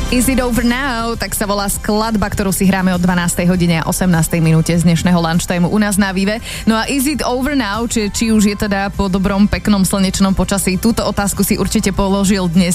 Is it over now? Tak sa volá skladba, ktorú si hráme o 12. hodine a 18. minúte z dnešného lunchtimeu u nás na Vive. No a is it over now? Či už je teda po dobrom, peknom, slnečnom počasí? Túto otázku si určite položil dnes